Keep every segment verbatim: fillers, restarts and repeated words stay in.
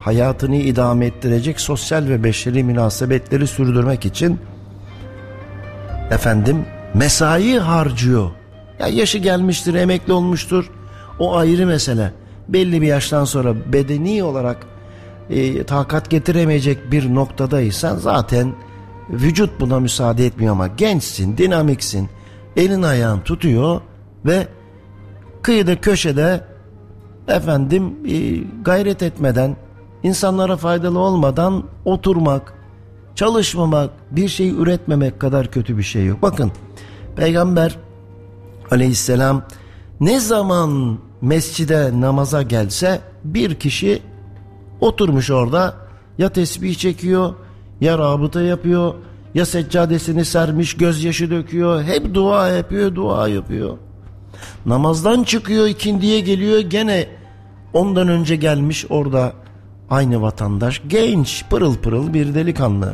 hayatını idame ettirecek sosyal ve beşeri münasebetleri sürdürmek için efendim mesai harcıyor. Ya yaşı gelmiştir, emekli olmuştur. O ayrı mesele. Belli bir yaştan sonra bedeni olarak e, takat getiremeyecek bir noktadaysan zaten vücut buna müsaade etmiyor, ama gençsin, dinamiksin, elin ayağın tutuyor ve kıyıda köşede efendim e, gayret etmeden, insanlara faydalı olmadan oturmak, çalışmamak, bir şey üretmemek kadar kötü bir şey yok. Bakın Peygamber Aleyhisselam ne zaman mescide namaza gelse bir kişi oturmuş orada, ya tesbih çekiyor, ya rabıta yapıyor, ya seccadesini sermiş gözyaşı döküyor, hep dua yapıyor, dua yapıyor. Namazdan çıkıyor, ikindiye geliyor, gene ondan önce gelmiş orada aynı vatandaş, genç pırıl pırıl bir delikanlı.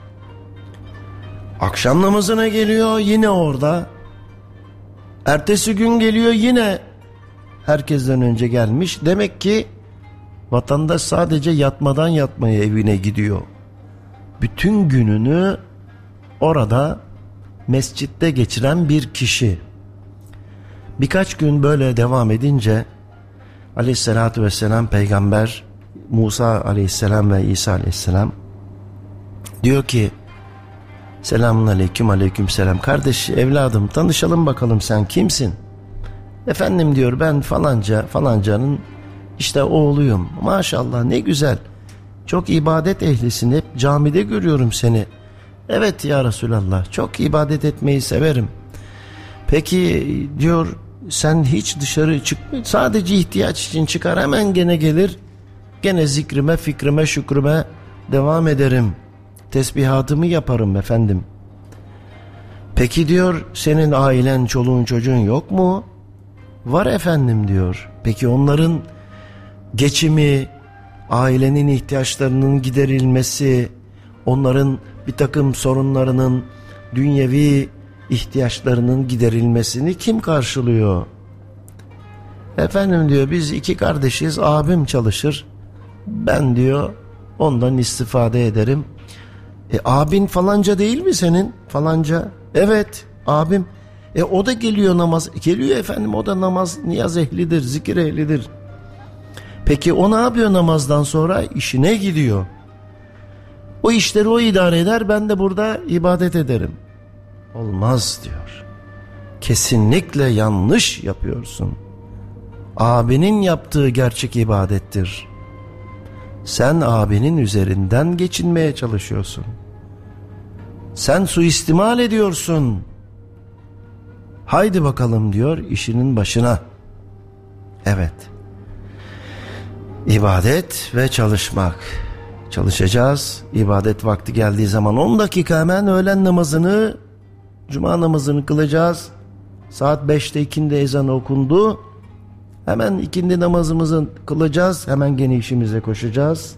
Akşam namazına geliyor, yine orada. Ertesi gün geliyor, yine herkesten önce gelmiş. Demek ki vatandaş sadece yatmadan yatmaya evine gidiyor. Bütün gününü orada mescitte geçiren bir kişi. Birkaç gün böyle devam edince Aleyhisselatü Vesselam Peygamber Musa Aleyhisselam ve İsa Aleyhisselam diyor ki, selamun aleyküm, aleyküm selam. Kardeş, evladım, tanışalım bakalım, sen kimsin? Efendim diyor, ben falanca falancanın işte oğluyum. Maşallah, ne güzel. Çok ibadet ehlisin, hep camide görüyorum seni. Evet ya Resulallah, çok ibadet etmeyi severim. Peki diyor, sen hiç dışarı çıkma, sadece ihtiyaç için çıkar, hemen gene gelir, gene zikrime, fikrime, şükrüme devam ederim. Tesbihatımı yaparım efendim. Peki diyor, senin ailen, çoluğun, çocuğun yok mu? Var efendim diyor. Peki onların geçimi, ailenin ihtiyaçlarının giderilmesi, onların bir takım sorunlarının, dünyevi ihtiyaçlarının giderilmesini kim karşılıyor? Efendim diyor, biz iki kardeşiz, abim çalışır, ben diyor ondan istifade ederim. E abin falanca değil mi senin? Falanca. Evet abim. E o da geliyor namaz. Geliyor efendim, o da namaz niyaz ehlidir, zikir ehlidir. Peki o ne yapıyor namazdan sonra? İşine gidiyor. O işleri o idare eder, ben de burada ibadet ederim. Olmaz diyor. Kesinlikle yanlış yapıyorsun. Abinin yaptığı gerçek ibadettir. Sen abinin üzerinden geçinmeye çalışıyorsun. Sen suistimal ediyorsun. Haydi bakalım diyor, işinin başına. Evet. İbadet ve çalışmak. Çalışacağız. İbadet vakti geldiği zaman on dakika hemen öğlen namazını, cuma namazını kılacağız. Saat beşte ikindi ezanı okundu. Hemen ikindi namazımızı kılacağız. Hemen gene işimize koşacağız.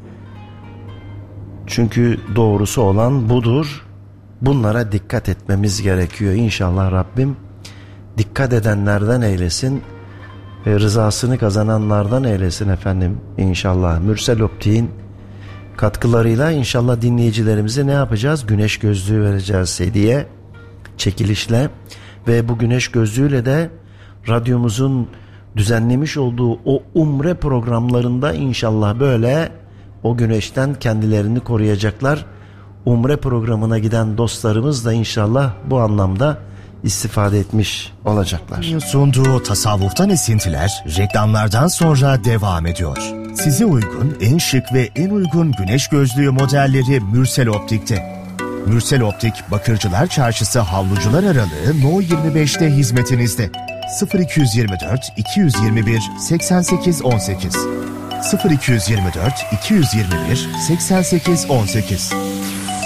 Çünkü doğrusu olan budur. Bunlara dikkat etmemiz gerekiyor. İnşallah Rabbim dikkat edenlerden eylesin ve rızasını kazananlardan eylesin efendim. İnşallah Mürsel Optik'in katkılarıyla inşallah dinleyicilerimize ne yapacağız? Güneş gözlüğü vereceğiz hediye, çekilişle, ve bu güneş gözlüğüyle de radyomuzun düzenlemiş olduğu o umre programlarında inşallah böyle o güneşten kendilerini koruyacaklar. Umre programına giden dostlarımız da inşallah bu anlamda istifade etmiş olacaklar. Sunduğu tasavvuftan esintiler reklamlardan sonra devam ediyor. Size uygun en şık ve en uygun güneş gözlüğü modelleri Mürsel Optik'te. Mürsel Optik, Bakırcılar Çarşısı Havlucular Aralığı No yirmi beşte hizmetinizde. sıfır iki yirmi dört iki yirmi bir seksen sekiz on sekiz sıfır iki yirmi dört iki yirmi bir seksen sekiz on sekiz